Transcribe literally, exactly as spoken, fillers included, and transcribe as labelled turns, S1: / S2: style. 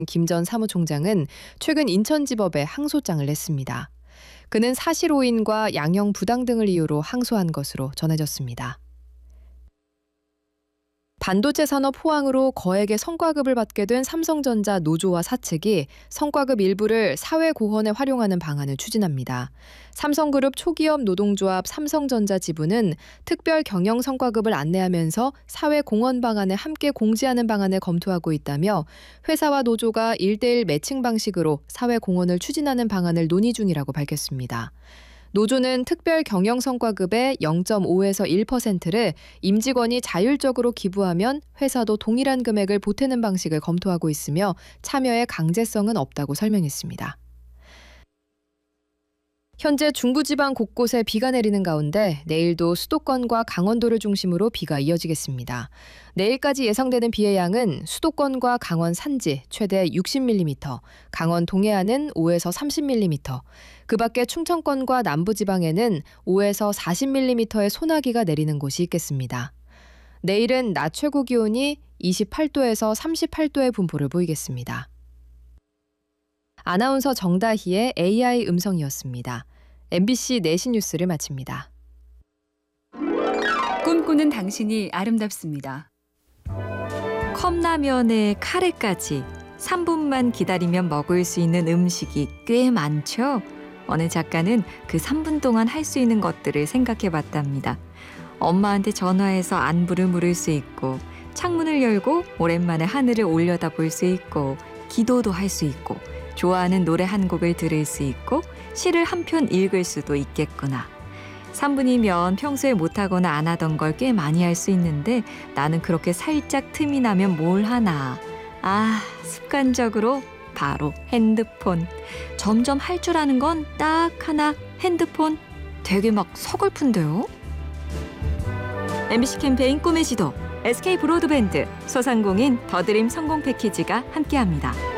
S1: 김 전 사무총장은 최근 인천지법에 항소장을 냈습니다. 그는 사실오인과 양형 부당 등을 이유로 항소한 것으로 전해졌습니다. 반도체 산업 호황으로 거액의 성과급을 받게 된 삼성전자 노조와 사측이 성과급 일부를 사회공헌에 활용하는 방안을 추진합니다. 삼성그룹 초기업 노동조합 삼성전자 지부는 특별 경영 성과급을 안내하면서 사회공헌 방안을 함께 공지하는 방안을 검토하고 있다며 회사와 노조가 일대일 매칭 방식으로 사회공헌을 추진하는 방안을 논의 중이라고 밝혔습니다. 노조는 특별 경영 성과급의 영 점 오에서 일 퍼센트를 임직원이 자율적으로 기부하면 회사도 동일한 금액을 보태는 방식을 검토하고 있으며 참여의 강제성은 없다고 설명했습니다. 현재 중부지방 곳곳에 비가 내리는 가운데 내일도 수도권과 강원도를 중심으로 비가 이어지겠습니다. 내일까지 예상되는 비의 양은 수도권과 강원 산지 최대 육십 밀리미터, 강원 동해안은 오에서 삼십 밀리미터, 그 밖에 충청권과 남부지방에는 오에서 사십 밀리미터의 소나기가 내리는 곳이 있겠습니다. 내일은 낮 최고 기온이 이십팔 도에서 삼십팔 도의 분포를 보이겠습니다. 아나운서 정다희의 에이아이 음성이었습니다. 엠비씨 내신 뉴스를 마칩니다.
S2: 꿈꾸는 당신이 아름답습니다. 컵라면에 카레까지 삼 분만 기다리면 먹을 수 있는 음식이 꽤 많죠. 어느 작가는 그 삼 분 동안 할 수 있는 것들을 생각해봤답니다. 엄마한테 전화해서 안부를 물을 수 있고, 창문을 열고 오랜만에 하늘을 올려다볼 수 있고, 기도도 할 수 있고, 좋아하는 노래 한 곡을 들을 수 있고, 시를 한 편 읽을 수도 있겠구나. 삼 분이면 평소에 못하거나 안 하던 걸 꽤 많이 할 수 있는데 나는 그렇게 살짝 틈이 나면 뭘 하나. 아, 습관적으로 바로 핸드폰. 점점 할 줄 아는 건 딱 하나, 핸드폰. 되게 막 서글픈데요. 엠비씨 캠페인 꿈의 지도, 에스케이 브로드밴드, 소상공인 더드림 성공 패키지가 함께합니다.